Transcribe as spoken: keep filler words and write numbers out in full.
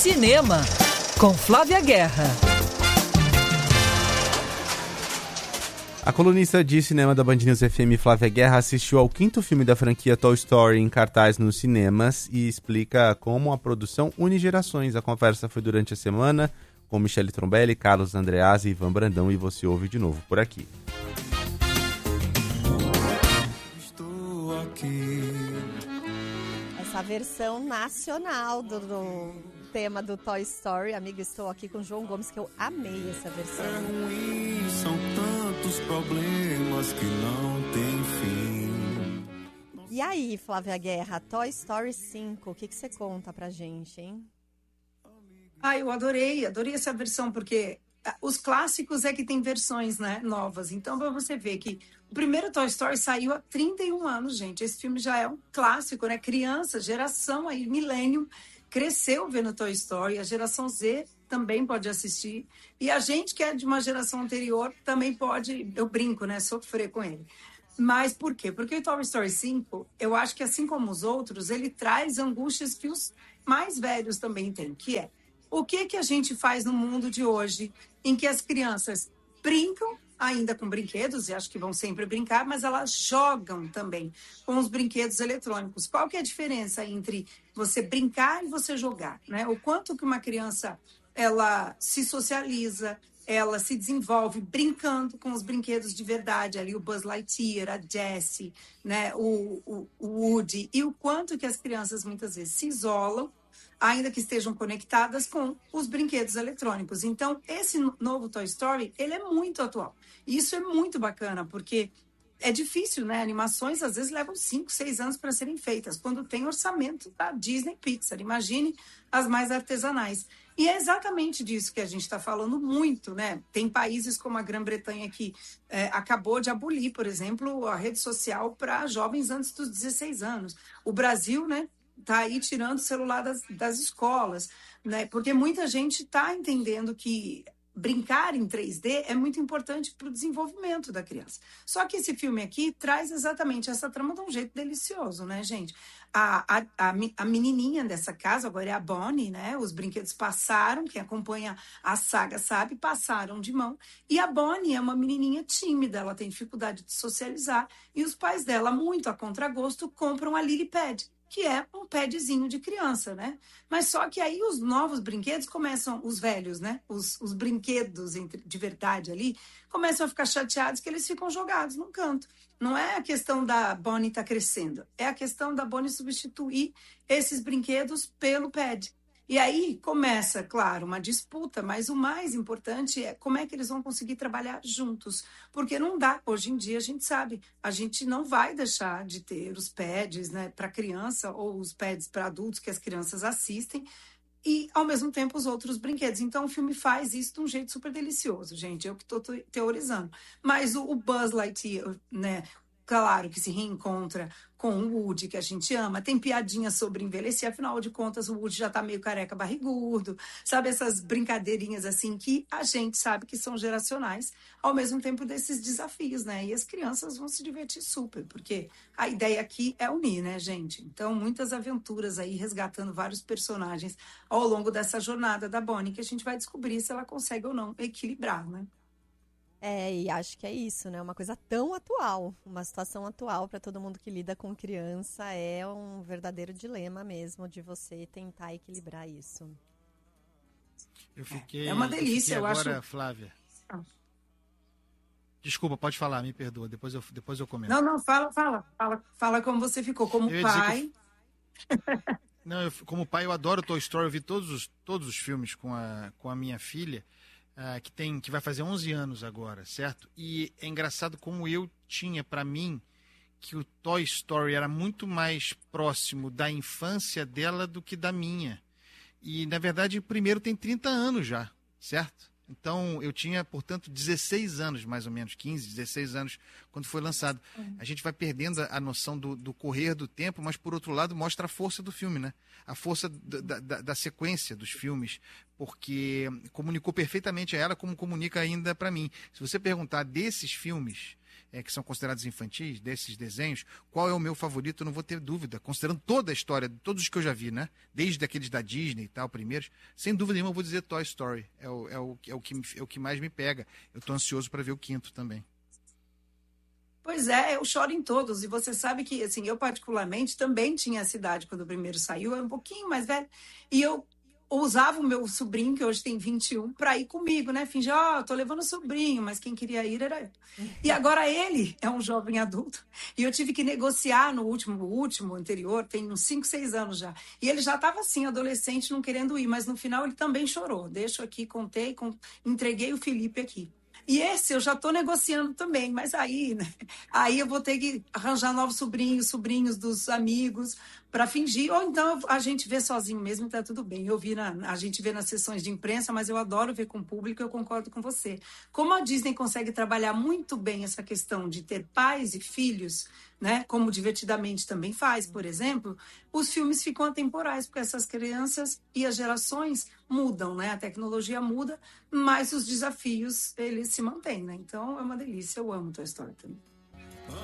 Cinema, com Flávia Guerra. A colunista de cinema da Band News F M, Flávia Guerra, assistiu ao quinto filme da franquia Toy Story em cartaz nos cinemas e explica como a produção une gerações. A conversa foi durante a semana com Michele Trombelli, Carlos Andreazzi e Ivan Brandão, e você ouve de novo por aqui. Estou aqui. Essa versão nacional do, do tema do Toy Story. Amiga, estou aqui com o João Gomes, que eu amei essa versão. É ruim, são tantos problemas que não tem fim. E aí, Flávia Guerra, Toy Story cinco, o que, que você conta pra gente, hein? Ah, eu adorei, adorei essa versão, porque os clássicos é que tem versões, né, novas. Então, para você ver que o primeiro Toy Story saiu há trinta e um anos, gente. Esse filme já é um clássico, né? Criança, geração aí, milênio, cresceu vendo Toy Story. A geração Z também pode assistir. E a gente que é de uma geração anterior também pode, eu brinco, né, sofrer com ele. Mas por quê? Porque o Toy Story cinco, eu acho que assim como os outros, ele traz angústias que os mais velhos também têm, que é: o que que a gente faz no mundo de hoje, em que as crianças brincam ainda com brinquedos, e acho que vão sempre brincar, mas elas jogam também com os brinquedos eletrônicos. Qual que é a diferença entre você brincar e você jogar, né? O quanto que uma criança, ela se socializa, ela se desenvolve brincando com os brinquedos de verdade, ali o Buzz Lightyear, a Jessie, né? o, o, o Woody, e o quanto que as crianças muitas vezes se isolam, ainda que estejam conectadas com os brinquedos eletrônicos. Então, esse novo Toy Story, ele é muito atual. E isso é muito bacana, porque é difícil, né? Animações, às vezes, levam cinco, seis anos para serem feitas, quando tem orçamento da Disney Pixar. Imagine as mais artesanais. E é exatamente disso que a gente está falando muito, né? Tem países como a Grã-Bretanha que é, acabou de abolir, por exemplo, a rede social para jovens antes dos dezesseis anos. O Brasil, né? Está aí tirando o celular das, das escolas, né? Porque muita gente está entendendo que brincar em três D é muito importante para o desenvolvimento da criança. Só que esse filme aqui traz exatamente essa trama de um jeito delicioso, né, gente? A, a, a, a menininha dessa casa, agora é a Bonnie, né? Os brinquedos passaram, quem acompanha a saga sabe, passaram de mão. E a Bonnie é uma menininha tímida, ela tem dificuldade de socializar, e os pais dela, muito a contragosto, compram a Lily Pad, que é um padzinho de criança, né? Mas só que aí os novos brinquedos começam, os velhos, né? Os, os brinquedos de verdade ali, começam a ficar chateados que eles ficam jogados num canto. Não é a questão da Bonnie estar crescendo, é a questão da Bonnie substituir esses brinquedos pelo pad. E aí começa, claro, uma disputa, mas o mais importante é como é que eles vão conseguir trabalhar juntos. Porque não dá, hoje em dia a gente sabe, a gente não vai deixar de ter os pads, né, para criança ou os pads para adultos que as crianças assistem e, ao mesmo tempo, os outros brinquedos. Então, o filme faz isso de um jeito super delicioso, gente, eu que estou teorizando. Mas o, o Buzz Lightyear, né, claro que se reencontra com o Woody, que a gente ama. Tem piadinha sobre envelhecer, afinal de contas, o Woody já tá meio careca, barrigudo. Sabe, essas brincadeirinhas assim que a gente sabe que são geracionais, ao mesmo tempo desses desafios, né? E as crianças vão se divertir super, porque a ideia aqui é unir, né, gente? Então, muitas aventuras aí, resgatando vários personagens ao longo dessa jornada da Bonnie, que a gente vai descobrir se ela consegue ou não equilibrar, né? É, e acho que é isso, né? Uma coisa tão atual, uma situação atual para todo mundo que lida com criança, é um verdadeiro dilema mesmo de você tentar equilibrar isso. Eu fiquei, é uma delícia, eu, eu agora, acho. Flávia. Desculpa, pode falar, me perdoa, depois eu, depois eu comento. Não, não, fala, fala, fala, fala como você ficou, como pai. Eu... Não, eu, como pai, eu adoro Toy Story, eu vi todos os, todos os filmes com a, com a minha filha. Uh, que, tem, que vai fazer onze anos agora, certo? E é engraçado como eu tinha para mim que o Toy Story era muito mais próximo da infância dela do que da minha. E, na verdade, o primeiro tem trinta anos já, certo? Então, eu tinha, portanto, dezesseis anos, mais ou menos, quinze, dezesseis anos, quando foi lançado. A gente vai perdendo a noção do, do correr do tempo, mas, por outro lado, mostra a força do filme, né? A força da, da, da sequência dos filmes, porque comunicou perfeitamente a ela como comunica ainda para mim. Se você perguntar desses filmes, é, que são considerados infantis, desses desenhos, qual é o meu favorito, eu não vou ter dúvida, considerando toda a história, todos os que eu já vi, né? Desde aqueles da Disney e tal, primeiros, sem dúvida nenhuma eu vou dizer Toy Story, é o, é o, é o, que, é o que mais me pega. Eu tô ansioso para ver o quinto também. Pois é, eu choro em todos, e você sabe que, assim, eu particularmente também tinha essa idade quando o primeiro saiu, eu era um pouquinho mais velho, e eu usava o meu sobrinho, que hoje tem vinte e um, para ir comigo, né? Fingir, ó, oh, tô levando o sobrinho, mas quem queria ir era eu. E agora ele é um jovem adulto, e eu tive que negociar no último, o último anterior, tem uns cinco, seis anos já. E ele já estava assim, adolescente, não querendo ir, mas no final ele também chorou. Deixo aqui, contei, com... entreguei o Felipe aqui. E esse eu já estou negociando também, mas aí, né? Aí eu vou ter que arranjar novos sobrinhos, sobrinhos dos amigos, para fingir, ou então a gente vê sozinho mesmo, tá tudo bem. Eu vi na, a gente vê nas sessões de imprensa, mas eu adoro ver com o público, eu concordo com você. Como a Disney consegue trabalhar muito bem essa questão de ter pais e filhos, né, como Divertidamente também faz, por exemplo, os filmes ficam atemporais, porque essas crianças e as gerações mudam, né? A tecnologia muda, mas os desafios, eles se mantêm, né? Então, é uma delícia, eu amo Toy Story também.